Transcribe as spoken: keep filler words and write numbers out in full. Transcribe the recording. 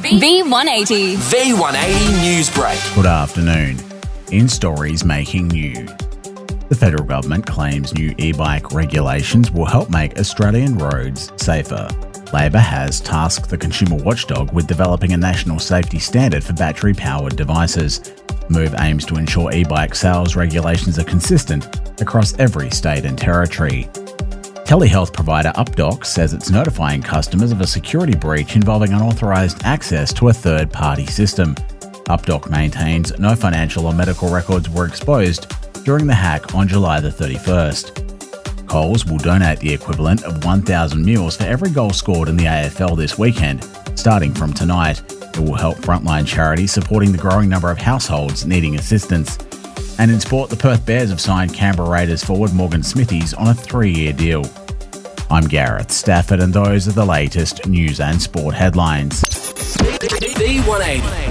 V one eighty. V one eighty News Break. Good afternoon. In stories making news. The federal government claims new e-bike regulations will help make Australian roads safer. Labor has tasked the consumer watchdog with developing a national safety standard for battery-powered devices. The move aims to ensure e-bike sales regulations are consistent across every state and territory. Telehealth provider UpDoc says it's notifying customers of a security breach involving unauthorised access to a third-party system. UpDoc maintains no financial or medical records were exposed during the hack on July the thirty-first. Coles will donate the equivalent of one thousand meals for every goal scored in the A F L this weekend, starting from tonight. It will help frontline charities supporting the growing number of households needing assistance. And in sport, the Perth Bears have signed Canberra Raiders forward Morgan Smithies on a three-year deal. I'm Gareth Stafford, and those are the latest news and sport headlines. V one eighty.